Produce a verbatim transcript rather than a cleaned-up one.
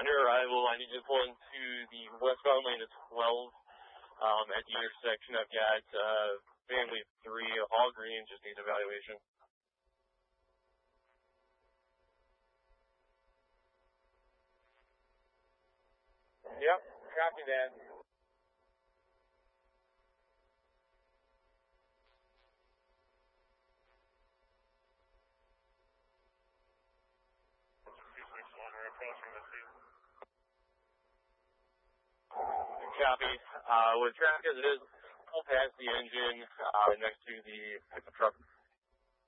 On your arrival, I need you to pull into the westbound lane of twelve. Um, at the intersection, I've got uh, family of three, all green, just needs evaluation. Yep, copy that. Copy. Uh, with traffic as it is, pull past the engine uh, next to the pickup truck.